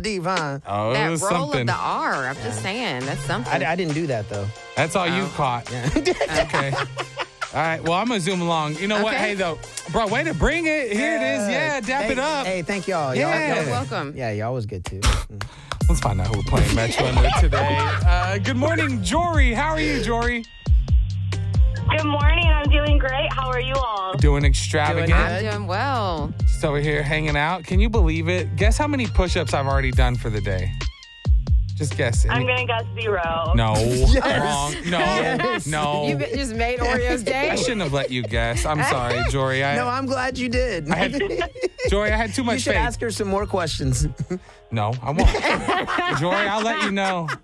deep, huh? Oh, it That was roll something. of the R. I'm just saying. That's something. I didn't do that, though. That's all you caught. Okay. All right. Well, I'm going to zoom along. You know what? Okay. Hey, though. Bro, way to bring it. Here it is. Yeah, dap it up. Hey, thank y'all. Yeah. Y'all, You're welcome. yeah, y'all was good, too. Let's find out who we're playing Metro under today. Good morning, Jory. How are you, Jory? Good morning. I'm doing great. How are you all? Doing extravagant. Doing I'm doing well. Just over here hanging out. Can you believe it? Guess how many push-ups I've already done for the day? Just guess. I'm going to guess 0. No. Wrong. No. Yes. No. You just made Oreo's day. I shouldn't have let you guess. I'm sorry, Jory. No, I'm glad you did. Jory, I had too much You should faith. ask her some more questions. No, I won't. Jory, I'll let you know.